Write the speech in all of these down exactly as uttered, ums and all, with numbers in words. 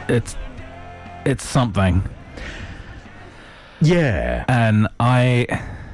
it's it's something. Yeah. And I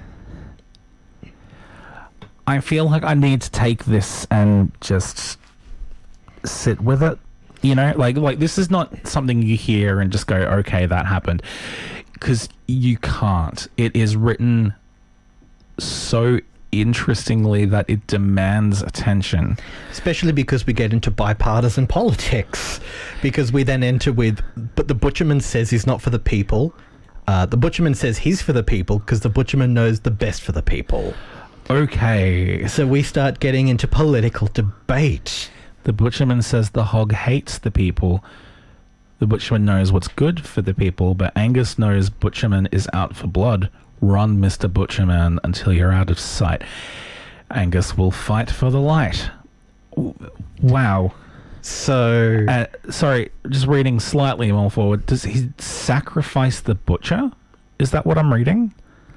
I feel like I need to take this and just sit with it. You know, like like this is not something you hear and just go, okay, that happened. Because you can't. It is written so interestingly that it demands attention. Especially because we get into bipartisan politics. Because we then enter with, but the butcherman says he's not for the people. Uh, the butcherman says he's for the people because the butcherman knows the best for the people. Okay. So we start getting into political debate. The butcherman says the hog hates the people. The butcherman knows what's good for the people, but Angus knows butcherman is out for blood. Run, Mister Butcherman, until you're out of sight. Angus will fight for the light. Wow. So... Uh, sorry, just reading slightly more forward. Does he sacrifice the butcher? Is that what I'm reading?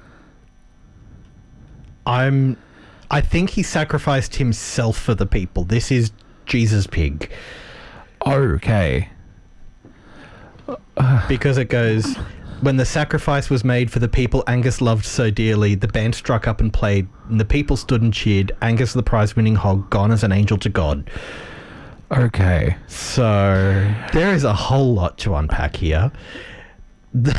I'm... I think he sacrificed himself for the people. This is Jesus Pig. Okay. Because it goes... When the sacrifice was made for the people Angus loved so dearly, the band struck up and played, and the people stood and cheered. Angus, the prize-winning hog, gone as an angel to God. Okay. So, there is a whole lot to unpack here. The,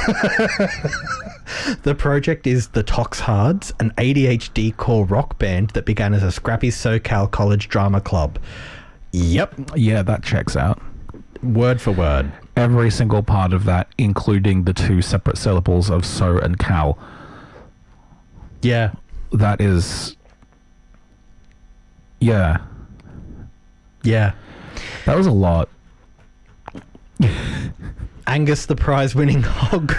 the project is the Toxhards, an A D H D core rock band that began as a scrappy SoCal college drama club. Yep. Yeah, that checks out. Word for word. Every single part of that, including the two separate syllables of so and cal. Yeah. That is... Yeah. Yeah. That was a lot. Angus, the prize-winning hog.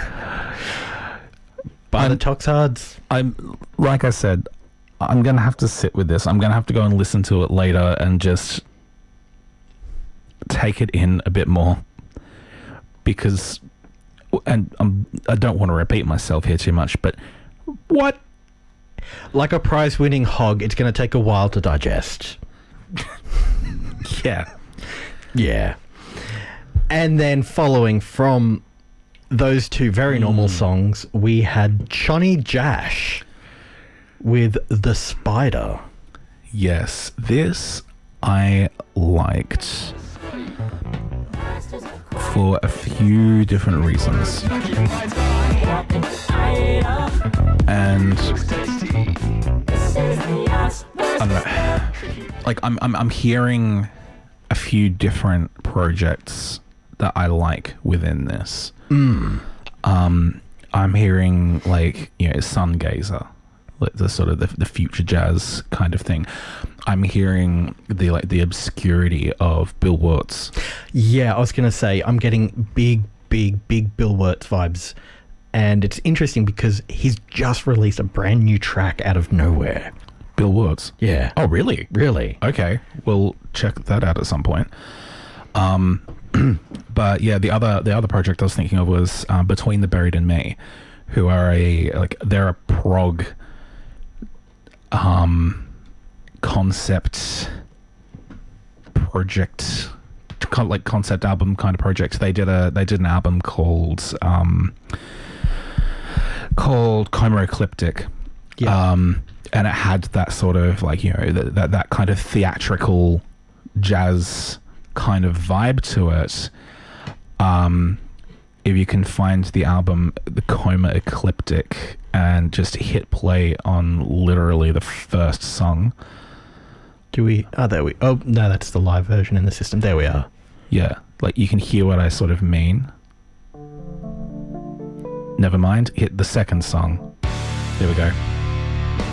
By I'm, the Toxhards. I'm, like I said, I'm going to have to sit with this. I'm going to have to go and listen to it later and just take it in a bit more. Because, and um, I don't want to repeat myself here too much, but what? Like a prize-winning hog, it's going to take a while to digest. Yeah. Yeah. And then following from those two very normal mm. songs, we had Johnny Jash with The Spider. Yes, this I liked for a few different reasons. And I don't know, like I'm I'm I'm hearing a few different projects that I like within this. Mm. Um, I'm hearing like, you know, Sungazer, like the sort of the, the future jazz kind of thing. I'm hearing the like the obscurity of Bill Wirtz. Yeah, I was going to say I'm getting big, big, big Bill Wirtz vibes, and it's interesting because he's just released a brand new track out of nowhere. Bill Wirtz. Yeah. Oh, really? Really? Okay, we'll check that out at some point. Um, but yeah, the other the other project I was thinking of was uh, Between the Buried and Me, who are a like they're a prog um concept project, con- like concept album kind of project. They did a they did an album called um called Coma-Ecliptic. Yeah. Um, and it had that sort of like, you know, that that, that kind of theatrical jazz kind of vibe to it. Um, if you can find the album, the Coma-Ecliptic, and just hit play on literally the first song. Do we? Oh, there we. Oh, no, that's the live version in the system. There we are. Yeah, like you can hear what I sort of mean. Never mind. Hit the second song. There we go.